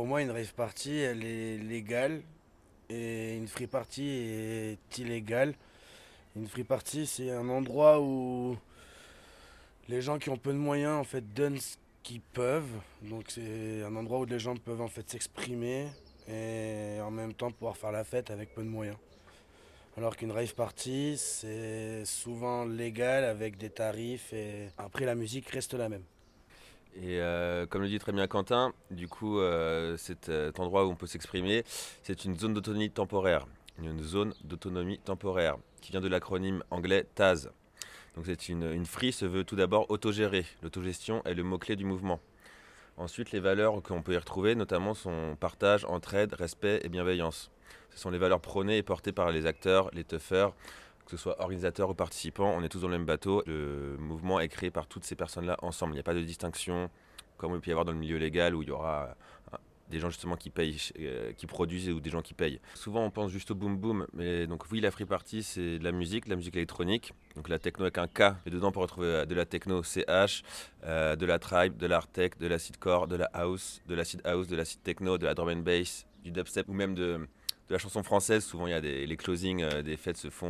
moi, une rave party, elle est légale et une free party est illégale. Une free party, c'est un endroit où les gens qui ont peu de moyens en fait donnent ce qu'ils peuvent. Donc c'est un endroit où les gens peuvent en fait s'exprimer et en même temps pouvoir faire la fête avec peu de moyens. Alors qu'une rave party, c'est souvent légal avec des tarifs et après la musique reste la même. Et comme le dit très bien Quentin, du coup, cet endroit où on peut s'exprimer, c'est une zone d'autonomie temporaire. Une zone d'autonomie temporaire, qui vient de l'acronyme anglais TAZ. Donc c'est une free se veut tout d'abord autogérée. L'autogestion est le mot-clé du mouvement. Ensuite, les valeurs qu'on peut y retrouver, notamment, sont partage, entraide, respect et bienveillance. Ce sont les valeurs prônées et portées par les acteurs, les toughers, que ce soit organisateurs ou participants, on est tous dans le même bateau. Le mouvement est créé par toutes ces personnes-là ensemble. Il n'y a pas de distinction, comme il peut y avoir dans le milieu légal, où il y aura des gens justement qui payent, qui produisent ou des gens qui payent. Souvent on pense juste au boom boom, mais donc oui, la free party c'est de la musique électronique, donc la techno avec un K, et dedans on peut retrouver de la techno CH, de la tribe, de l'art tech, de l'acid-core, de la house, de l'acid house, de l'acid techno, de la drum and bass, du dubstep ou même de la chanson française. Souvent il y a les closings des fêtes se font